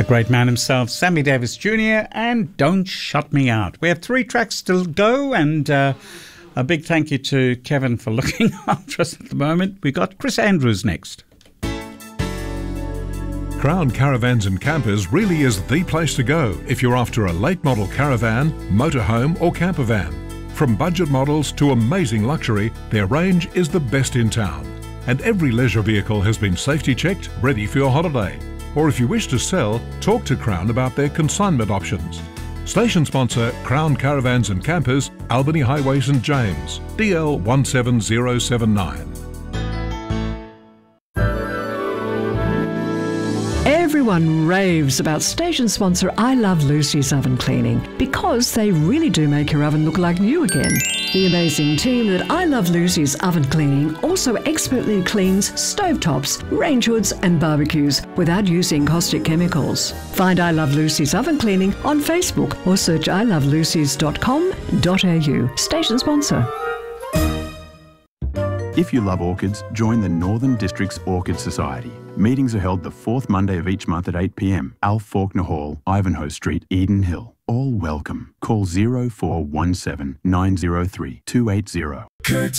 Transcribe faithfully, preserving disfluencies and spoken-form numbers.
The great man himself, Sammy Davis Junior, and Don't Shut Me Out. We have three tracks still to go, and uh, a big thank you to Kevin for looking after us at the moment. We got Chris Andrews next. Crown Caravans and Campers really is the place to go if you're after a late model caravan, motorhome or camper van. From budget models to amazing luxury, their range is the best in town. And every leisure vehicle has been safety checked, ready for your holiday. Or if you wish to sell, talk to Crown about their consignment options. Station sponsor Crown Caravans and Campers, Albany Highway St James, D L one seven zero seven nine. Everyone raves about station sponsor I Love Lucy's Oven Cleaning because they really do make your oven look like new again. The amazing team at I Love Lucy's Oven Cleaning also expertly cleans stovetops, range hoods and barbecues without using caustic chemicals. Find I Love Lucy's Oven Cleaning on Facebook or search i love lucy's dot com dot a u. Station sponsor. If you love orchids, join the Northern Districts Orchid Society. Meetings are held the fourth Monday of each month at eight p m. Alf Faulkner Hall, Ivanhoe Street, Eden Hill. All welcome. Call zero four one seven nine zero three two eight zero.